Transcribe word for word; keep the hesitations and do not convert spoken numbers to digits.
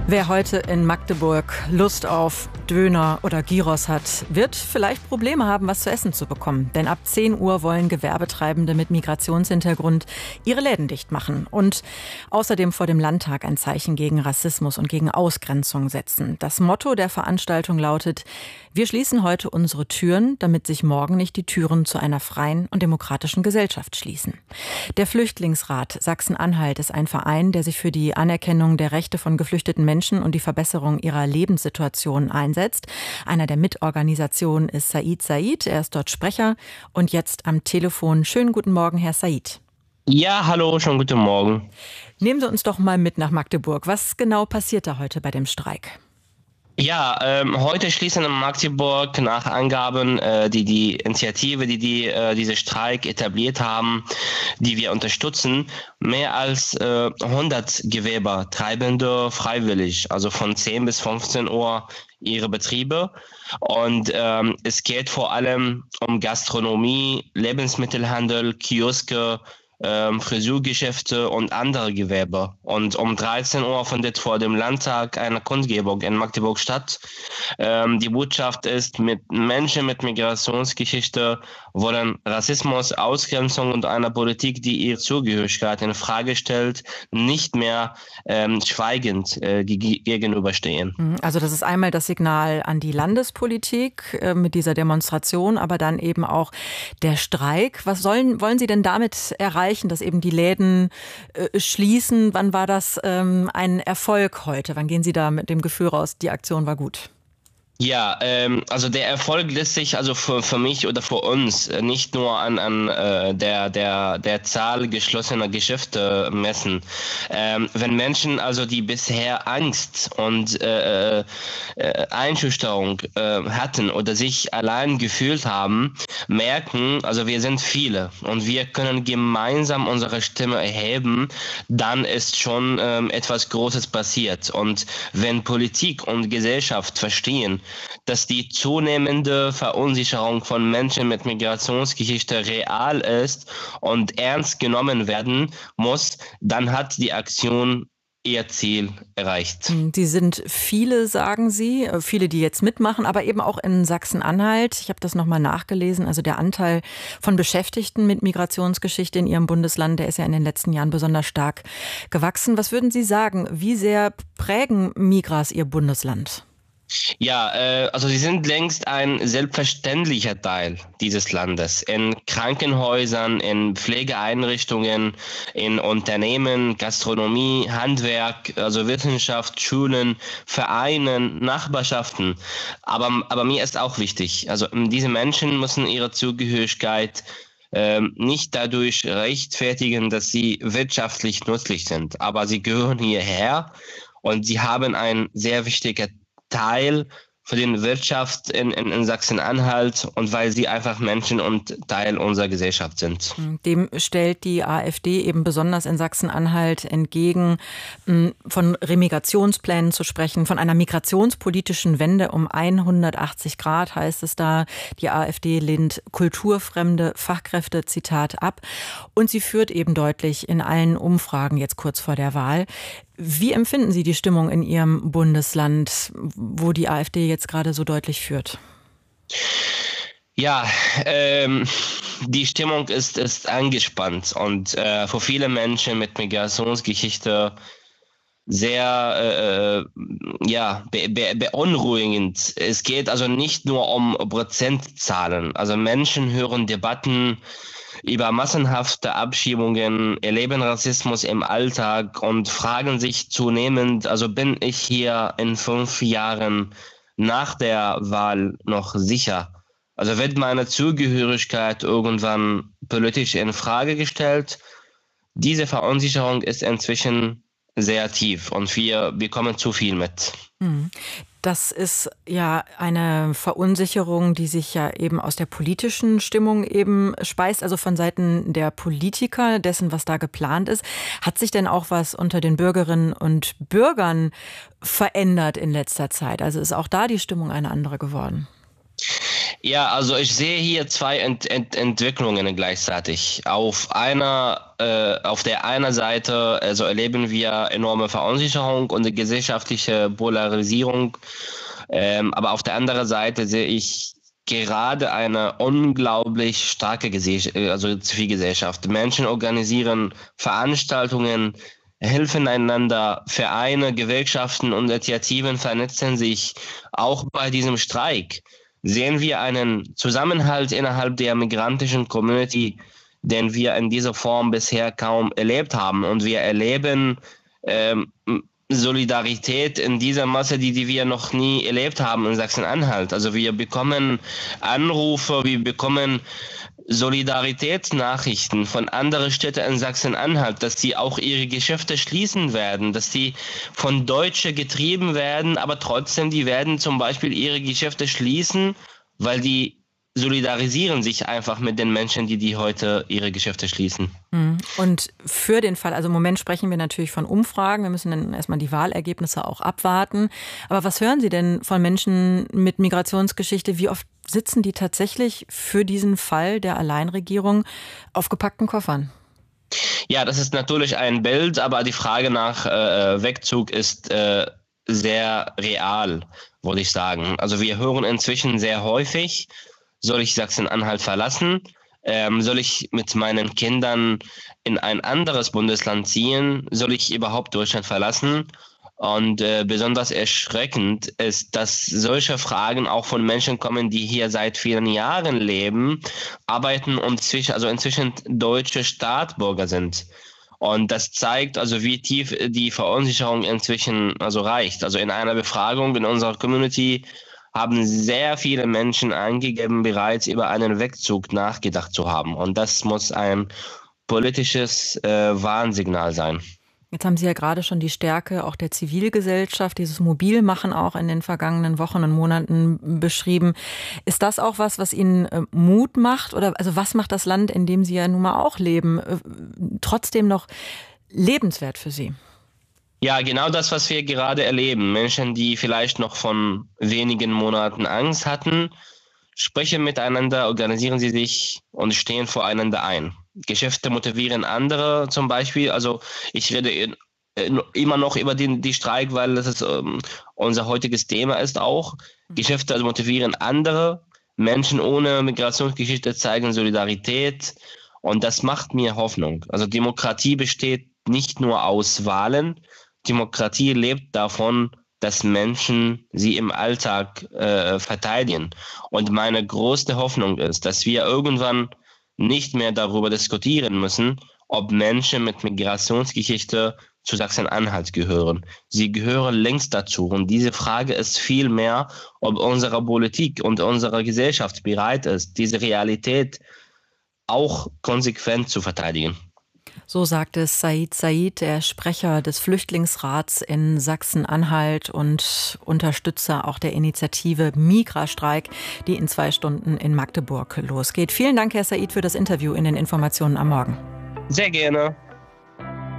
Wer heute in Magdeburg Lust auf Döner oder Gyros hat, wird vielleicht Probleme haben, was zu essen zu bekommen. Denn ab zehn Uhr wollen Gewerbetreibende mit Migrationshintergrund ihre Läden dicht machen und außerdem vor dem Landtag ein Zeichen gegen Rassismus und gegen Ausgrenzung setzen. Das Motto der Veranstaltung lautet: Wir schließen heute unsere Türen, damit sich morgen nicht die Türen zu einer freien und demokratischen Gesellschaft schließen. Der Flüchtlingsrat Sachsen-Anhalt ist ein Verein, der sich für die Anerkennung der Rechte von geflüchteten Menschen und die Verbesserung ihrer Lebenssituation einsetzt. Einer der Mitorganisationen ist Said Said. Er ist dort Sprecher und jetzt am Telefon. Schönen guten Morgen, Herr Said. Ja, hallo, schon guten Morgen. Nehmen Sie uns doch mal mit nach Magdeburg. Was genau passiert da heute bei dem Streik? Ja, ähm, heute schließen in Magdeburg nach Angaben, äh, die die Initiative, die, die äh, diese Streik etabliert haben, die wir unterstützen, mehr als äh, hundert Gewerbetreibende freiwillig, also von zehn bis fünfzehn Uhr ihre Betriebe. Und ähm, es geht vor allem um Gastronomie, Lebensmittelhandel, Kioske, Ähm, Friseurgeschäfte und andere Gewerbe. Und um dreizehn Uhr findet vor dem Landtag eine Kundgebung in Magdeburg statt. Ähm, die Botschaft ist, mit Menschen mit Migrationsgeschichte wollen Rassismus, Ausgrenzung und eine Politik, die ihre Zugehörigkeit in Frage stellt, nicht mehr ähm, schweigend äh, g- gegenüberstehen. Also das ist einmal das Signal an die Landespolitik äh, mit dieser Demonstration, aber dann eben auch der Streik. Was sollen, wollen Sie denn damit erreichen, dass eben die Läden äh, schließen? Wann war das ähm, ein Erfolg heute? Wann gehen Sie da mit dem Gefühl raus, die Aktion war gut? Ja, ähm, also der Erfolg lässt sich also für, für mich oder für uns nicht nur an, an äh, der, der, der Zahl geschlossener Geschäfte messen. Ähm, wenn Menschen also die bisher Angst und äh, äh, Einschüchterung äh, hatten oder sich allein gefühlt haben, merken, also wir sind viele und wir können gemeinsam unsere Stimme erheben, dann ist schon ähm, etwas Großes passiert. Und wenn Politik und Gesellschaft verstehen, dass die zunehmende Verunsicherung von Menschen mit Migrationsgeschichte real ist und ernst genommen werden muss, dann hat die Aktion ihr Ziel erreicht. Die sind viele, sagen Sie, viele, die jetzt mitmachen, aber eben auch in Sachsen-Anhalt. Ich habe das nochmal nachgelesen. Also der Anteil von Beschäftigten mit Migrationsgeschichte in Ihrem Bundesland, der ist ja in den letzten Jahren besonders stark gewachsen. Was würden Sie sagen? Wie sehr prägen Migras Ihr Bundesland? Ja, äh, also sie sind längst ein selbstverständlicher Teil dieses Landes. In Krankenhäusern, in Pflegeeinrichtungen, in Unternehmen, Gastronomie, Handwerk, also Wissenschaft, Schulen, Vereinen, Nachbarschaften. Aber, aber mir ist auch wichtig, also diese Menschen müssen ihre Zugehörigkeit ähm, nicht dadurch rechtfertigen, dass sie wirtschaftlich nützlich sind. Aber sie gehören hierher und sie haben ein sehr wichtiger Teil für die Wirtschaft in, in, in Sachsen-Anhalt und weil sie einfach Menschen und Teil unserer Gesellschaft sind. Dem stellt die AfD eben besonders in Sachsen-Anhalt entgegen, von Remigrationsplänen zu sprechen, von einer migrationspolitischen Wende um hundertachtzig Grad heißt es da. Die AfD lehnt kulturfremde Fachkräfte, Zitat, ab. Und sie führt eben deutlich in allen Umfragen jetzt kurz vor der Wahl. Wie empfinden Sie die Stimmung in Ihrem Bundesland, wo die AfD jetzt gerade so deutlich führt? Ja, ähm, die Stimmung ist, ist angespannt und äh, für viele Menschen mit Migrationsgeschichte sehr äh, ja, be- be- beunruhigend. Es geht also nicht nur um Prozentzahlen. Also Menschen hören Debatten über massenhafte Abschiebungen, erleben Rassismus im Alltag und fragen sich zunehmend, also bin ich hier in fünf Jahren nach der Wahl noch sicher? Also wird meine Zugehörigkeit irgendwann politisch in Frage gestellt? Diese Verunsicherung ist inzwischen sehr tief und wir bekommen zu viel mit. Das ist ja eine Verunsicherung, die sich ja eben aus der politischen Stimmung eben speist, also von Seiten der Politiker, dessen, was da geplant ist. Hat sich denn auch was unter den Bürgerinnen und Bürgern verändert in letzter Zeit? Also ist auch da die Stimmung eine andere geworden? Ja, also ich sehe hier zwei Ent Ent Entwicklungen gleichzeitig. Auf einer, äh, auf der einen Seite also erleben wir enorme Verunsicherung und eine gesellschaftliche Polarisierung, ähm, aber auf der anderen Seite sehe ich gerade eine unglaublich starke Gesell also Zivilgesellschaft. Menschen organisieren Veranstaltungen, helfen einander, Vereine, Gewerkschaften und Initiativen vernetzen sich. Auch bei diesem Streik sehen wir einen Zusammenhalt innerhalb der migrantischen Community, den wir in dieser Form bisher kaum erlebt haben. Und wir erleben ähm, Solidarität in dieser Masse, die, die wir noch nie erlebt haben in Sachsen-Anhalt. Also wir bekommen Anrufe, wir bekommen Solidaritätsnachrichten von anderen Städten in Sachsen-Anhalt, dass sie auch ihre Geschäfte schließen werden, dass sie von Deutschen getrieben werden, aber trotzdem, die werden zum Beispiel ihre Geschäfte schließen, weil die solidarisieren sich einfach mit den Menschen, die, die heute ihre Geschäfte schließen. Und für den Fall, also im Moment sprechen wir natürlich von Umfragen, wir müssen dann erstmal die Wahlergebnisse auch abwarten. Aber was hören Sie denn von Menschen mit Migrationsgeschichte? Wie oft sitzen die tatsächlich für diesen Fall der Alleinregierung auf gepackten Koffern? Ja, das ist natürlich ein Bild, aber die Frage nach äh, Wegzug ist äh, sehr real, würde ich sagen. Also wir hören inzwischen sehr häufig, soll ich Sachsen-Anhalt verlassen? Ähm, soll ich mit meinen Kindern in ein anderes Bundesland ziehen? Soll ich überhaupt Deutschland verlassen? Und äh, besonders erschreckend ist, dass solche Fragen auch von Menschen kommen, die hier seit vielen Jahren leben, arbeiten und zwischen, also inzwischen deutsche Staatsbürger sind. Und das zeigt also, wie tief die Verunsicherung inzwischen also reicht. Also in einer Befragung in unserer Community haben sehr viele Menschen angegeben, bereits über einen Wegzug nachgedacht zu haben. Und das muss ein politisches äh, Warnsignal sein. Jetzt haben Sie ja gerade schon die Stärke auch der Zivilgesellschaft, dieses Mobilmachen auch in den vergangenen Wochen und Monaten beschrieben. Ist das auch was, was Ihnen äh, Mut macht? Oder also was macht das Land, in dem Sie ja nun mal auch leben, äh, trotzdem noch lebenswert für Sie? Ja, genau das, was wir gerade erleben. Menschen, die vielleicht noch von wenigen Monaten Angst hatten, sprechen miteinander, organisieren sie sich und stehen voreinander ein. Geschäfte motivieren andere zum Beispiel. Also ich rede immer noch über den die Streik, weil das ist, ähm, unser heutiges Thema ist auch. Geschäfte also motivieren andere. Menschen ohne Migrationsgeschichte zeigen Solidarität. Und das macht mir Hoffnung. Also Demokratie besteht nicht nur aus Wahlen. Demokratie lebt davon, dass Menschen sie im Alltag äh, verteidigen. Und meine größte Hoffnung ist, dass wir irgendwann nicht mehr darüber diskutieren müssen, ob Menschen mit Migrationsgeschichte zu Sachsen-Anhalt gehören. Sie gehören längst dazu. Und diese Frage ist vielmehr, ob unsere Politik und unsere Gesellschaft bereit ist, diese Realität auch konsequent zu verteidigen. So sagte Said Said, der Sprecher des Flüchtlingsrats in Sachsen-Anhalt und Unterstützer auch der Initiative Migrastreik, die in zwei Stunden in Magdeburg losgeht. Vielen Dank, Herr Said, für das Interview in den Informationen am Morgen. Sehr gerne.